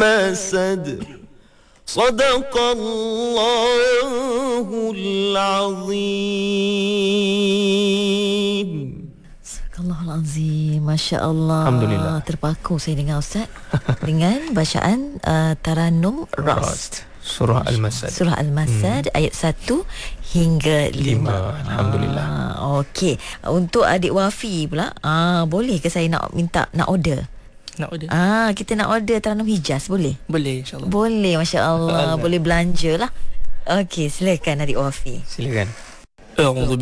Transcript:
المسد صدق الله العظيم. Astagfirullahalazim. Masya Allah. Alhamdulillah. Terpaku saya dengan Ustaz dengan bacaan Taranum Ras. Surah Al-Masad. Surah Al-Masad ayat 1 hingga 5. Alhamdulillah. Okey. Untuk adik Wafi pula, boleh ke saya nak order? Nak order? Kita nak order Taranum Hijaz, boleh? Boleh, insyaAllah. Boleh, Masya Allah. Boleh belanja lah. Okey, silakan adik Wafi. Silakan. أعوذ